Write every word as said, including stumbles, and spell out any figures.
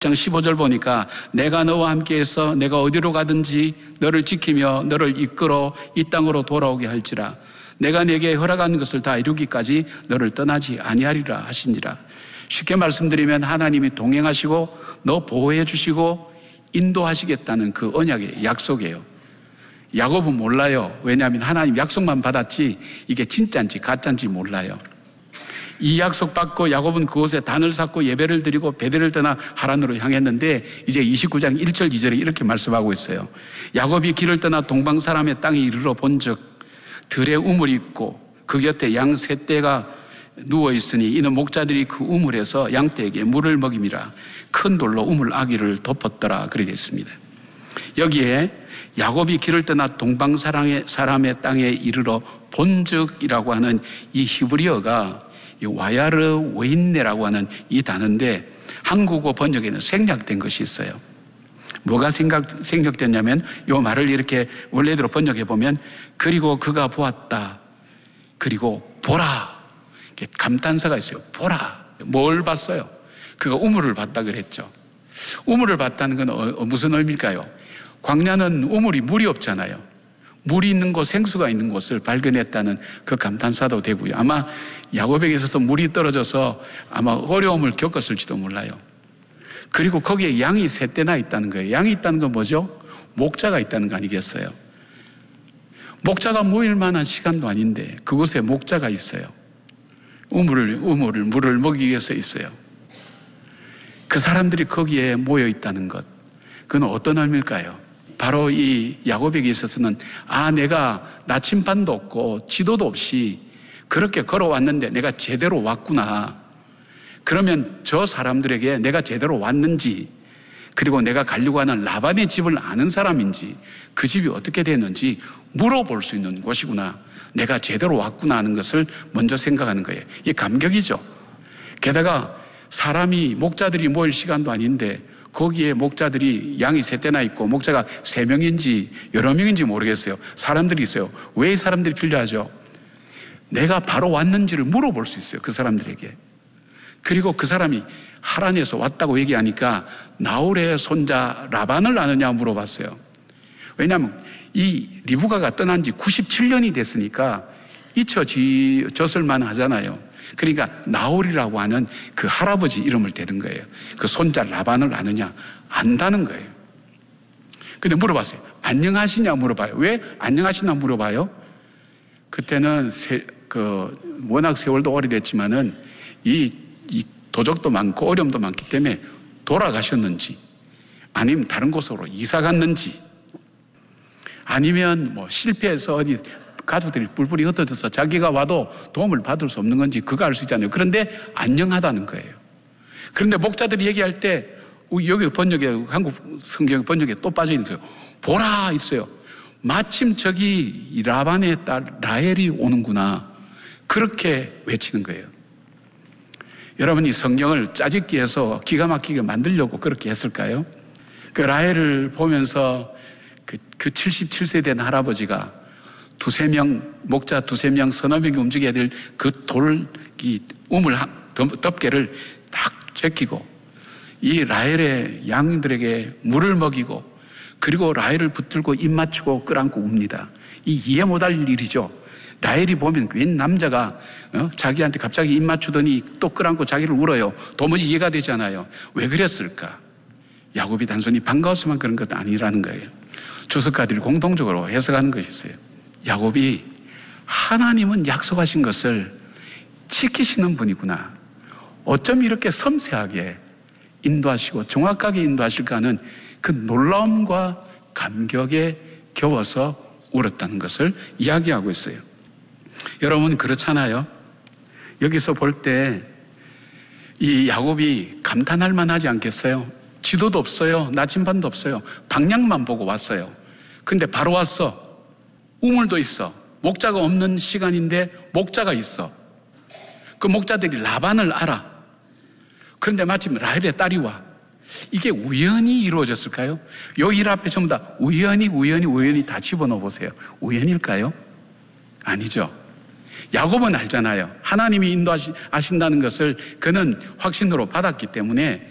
장 십오 절 보니까 내가 너와 함께해서 내가 어디로 가든지 너를 지키며 너를 이끌어 이 땅으로 돌아오게 할지라. 내가 내게 허락한 것을 다 이루기까지 너를 떠나지 아니하리라 하시니라. 쉽게 말씀드리면 하나님이 동행하시고 너 보호해 주시고 인도하시겠다는 그 언약의 약속이에요. 야곱은 몰라요. 왜냐하면 하나님 약속만 받았지 이게 진짜인지 가짜인지 몰라요. 이 약속 받고 야곱은 그곳에 단을 쌓고 예배를 드리고 베델을 떠나 하란으로 향했는데 이제 이십구 장 일 절 이 절에 이렇게 말씀하고 있어요. 야곱이 길을 떠나 동방 사람의 땅에 이르러 본즉 들에 우물이 있고 그 곁에 양 세 떼가 누워 있으니 이는 목자들이 그 우물에서 양떼에게 물을 먹임이라. 큰 돌로 우물 아귀를 덮었더라. 그렇게 됐습니다. 여기에 야곱이 길을 떠나 동방 사람의 땅에 이르러 본즉이라고 하는 이 히브리어가 이 와야르 웨인네라고 하는 이 단어인데 한국어 번역에는 생략된 것이 있어요. 뭐가 생각, 생략됐냐면 이 말을 이렇게 원래대로 번역해 보면 그리고 그가 보았다. 그리고 보라. 감탄사가 있어요. 보라. 뭘 봤어요? 그가 우물을 봤다 그랬죠. 우물을 봤다는 건 어, 무슨 의미일까요? 광야는 우물이 물이 없잖아요. 물이 있는 곳, 생수가 있는 곳을 발견했다는 그 감탄사도 되고요. 아마 야곱에게 있어서 물이 떨어져서 아마 어려움을 겪었을지도 몰라요. 그리고 거기에 양이 세 떼나 있다는 거예요. 양이 있다는 건 뭐죠? 목자가 있다는 거 아니겠어요? 목자가 모일 만한 시간도 아닌데 그곳에 목자가 있어요. 우물을, 우물을, 물을 먹이기 위해서 있어요. 그 사람들이 거기에 모여 있다는 것. 그건 어떤 의미일까요? 바로 이 야곱에게 있어서는 아, 내가 나침반도 없고 지도도 없이 그렇게 걸어왔는데 내가 제대로 왔구나. 그러면 저 사람들에게 내가 제대로 왔는지 그리고 내가 가려고 하는 라반의 집을 아는 사람인지 그 집이 어떻게 되는지 물어볼 수 있는 곳이구나. 내가 제대로 왔구나 하는 것을 먼저 생각하는 거예요. 이게 감격이죠. 게다가 사람이 목자들이 모일 시간도 아닌데 거기에 목자들이 양이 세 떼나 있고 목자가 세 명인지 여러 명인지 모르겠어요. 사람들이 있어요. 왜 이 사람들이 필요하죠? 내가 바로 왔는지를 물어볼 수 있어요. 그 사람들에게. 그리고 그 사람이 하란에서 왔다고 얘기하니까 나홀의 손자 라반을 아느냐 물어봤어요. 왜냐하면 이 리브가가 떠난 지 구십칠 년이 됐으니까 잊혀졌을만 하잖아요. 그러니까 나홀이라고 하는 그 할아버지 이름을 대든 거예요. 그 손자 라반을 아느냐? 안다는 거예요. 근데 물어봤어요. 안녕하시냐 물어봐요. 왜 안녕하시냐 물어봐요? 그때는 세, 그 워낙 세월도 오래됐지만은 이, 이 도적도 많고 어려움도 많기 때문에 돌아가셨는지 아니면 다른 곳으로 이사 갔는지 아니면 뭐 실패해서 어디 가족들이 뿔뿔이 흩어져서 자기가 와도 도움을 받을 수 없는 건지 그거 알 수 있잖아요. 그런데 안녕하다는 거예요. 그런데 목자들이 얘기할 때 여기 번역에 한국 성경 번역에 또 빠져 있는 거예요. 보라 있어요. 마침 저기 라반의 딸 라헬이 오는구나. 그렇게 외치는 거예요. 여러분 이 성경을 짜집기 해서 기가 막히게 만들려고 그렇게 했을까요? 그 라헬을 보면서 그, 그 칠십칠 세 된 할아버지가 두세 명, 목자 두세 명, 서너 명이 움직여야 될 그 돌, 이 우물 덮개를 딱 제끼고 이 라헬의 양들에게 물을 먹이고 그리고 라헬을 붙들고 입 맞추고 끌안고 웁니다. 이 이해 못할 일이죠. 라헬이 보면 웬 남자가 어? 자기한테 갑자기 입 맞추더니 또 끌안고 자기를 울어요. 도무지 이해가 되지 않아요. 왜 그랬을까? 야곱이 단순히 반가웠으면 그런 것 아니라는 거예요. 주석가들이 공통적으로 해석하는 것이 있어요. 야곱이 하나님은 약속하신 것을 지키시는 분이구나. 어쩜 이렇게 섬세하게 인도하시고 정확하게 인도하실까 하는 그 놀라움과 감격에 겨워서 울었다는 것을 이야기하고 있어요. 여러분 그렇잖아요. 여기서 볼 때 이 야곱이 감탄할 만하지 않겠어요? 지도도 없어요. 나침반도 없어요. 방향만 보고 왔어요. 근데 바로 왔어. 우물도 있어. 목자가 없는 시간인데 목자가 있어. 그 목자들이 라반을 알아. 그런데 마침 라헬의 딸이 와. 이게 우연히 이루어졌을까요? 요 일 앞에 전부 다 우연히 우연히 우연히 다 집어넣어 보세요. 우연일까요? 아니죠. 야곱은 알잖아요. 하나님이 인도하신다는 것을 그는 확신으로 받았기 때문에